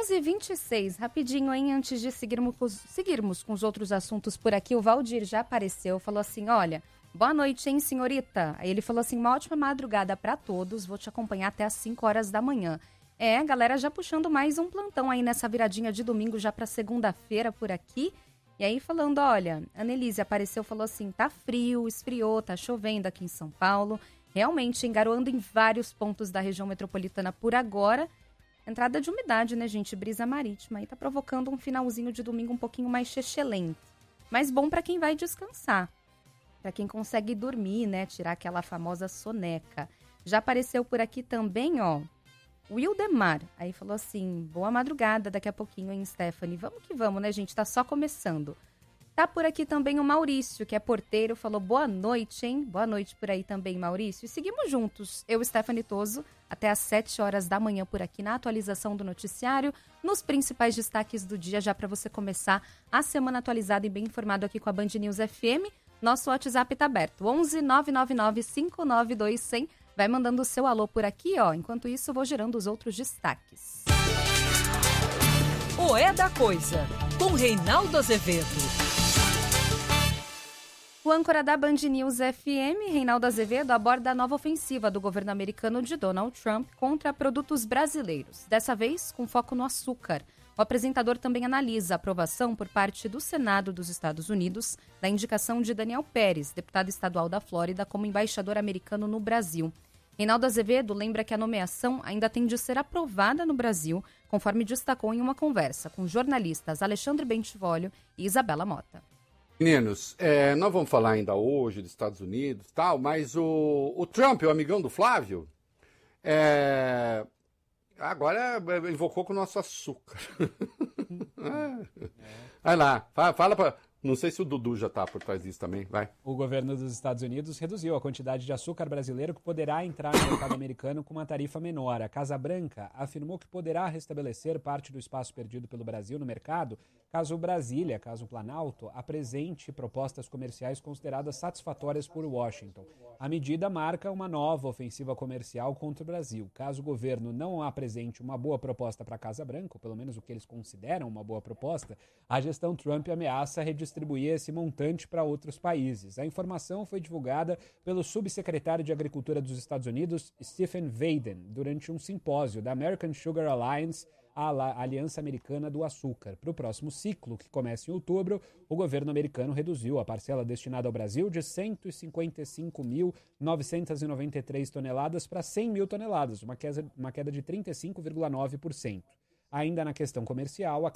11h26, rapidinho, hein? Antes de seguirmos com os outros assuntos por aqui, o Valdir já apareceu, falou assim, olha, boa noite, hein, senhorita? Aí ele falou assim, uma ótima madrugada para todos, vou te acompanhar até às 5 horas da manhã. A galera já puxando mais um plantão aí nessa viradinha de domingo já para segunda-feira por aqui. E aí falando, olha, a Annelise apareceu, falou assim, tá frio, esfriou, tá chovendo aqui em São Paulo, realmente engaroando em vários pontos da região metropolitana por agora. Entrada de umidade, né, gente? Brisa marítima. Aí tá provocando um finalzinho de domingo um pouquinho mais chechelento. Mas bom pra quem vai descansar. Pra quem consegue dormir, né? Tirar aquela famosa soneca. Já apareceu por aqui também, ó, o Wildemar. Aí falou assim, boa madrugada daqui a pouquinho, hein, Stephanie? Vamos que vamos, né, gente? Tá só começando. Tá por aqui também o Maurício, que é porteiro, falou boa noite, hein? Boa noite por aí também, Maurício. E seguimos juntos, eu, Stephanie Toso, até às 7 horas da manhã por aqui na atualização do noticiário, nos principais destaques do dia, já para você começar a semana atualizada e bem informado aqui com a Band News FM. Nosso WhatsApp tá aberto, 11 999 592 100. Vai mandando o seu alô por aqui, ó. Enquanto isso, eu vou gerando os outros destaques. O É da Coisa, com Reinaldo Azevedo. O âncora da Band News FM, Reinaldo Azevedo, aborda a nova ofensiva do governo americano de Donald Trump contra produtos brasileiros, dessa vez com foco no açúcar. O apresentador também analisa a aprovação por parte do Senado dos Estados Unidos da indicação de Daniel Pérez, deputado estadual da Flórida, como embaixador americano no Brasil. Reinaldo Azevedo lembra que a nomeação ainda tem de ser aprovada no Brasil, conforme destacou em uma conversa com jornalistas Alexandre Bentivolio e Isabela Mota. Meninos, nós vamos falar ainda hoje dos Estados Unidos e tal, mas o Trump, o amigão do Flávio, agora invocou com o nosso açúcar. Vai lá, fala pra... Não sei se o Dudu já está por trás disso também, vai. O governo dos Estados Unidos reduziu a quantidade de açúcar brasileiro que poderá entrar no mercado americano com uma tarifa menor. A Casa Branca afirmou que poderá restabelecer parte do espaço perdido pelo Brasil no mercado caso Brasília, caso Planalto, apresente propostas comerciais consideradas satisfatórias por Washington. A medida marca uma nova ofensiva comercial contra o Brasil. Caso o governo não apresente uma boa proposta para a Casa Branca, ou pelo menos o que eles consideram uma boa proposta, a gestão Trump ameaça redistribuir esse montante para outros países. A informação foi divulgada pelo subsecretário de Agricultura dos Estados Unidos, Stephen Vaden, durante um simpósio da American Sugar Alliance, a Aliança Americana do Açúcar. Para o próximo ciclo, que começa em outubro, o governo americano reduziu a parcela destinada ao Brasil de 155.993 toneladas para 100 mil toneladas, uma queda de 35,9%. Ainda na questão comercial, a